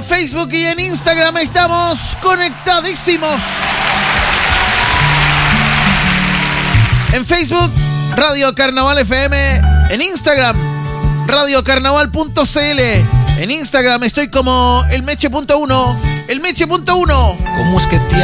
Facebook y en Instagram estamos conectadísimos. En Facebook, Radio Carnaval FM. En Instagram, radiocarnaval.cl. En Instagram estoy como elmeche.1. Elmeche.1. ¿Cómo es que te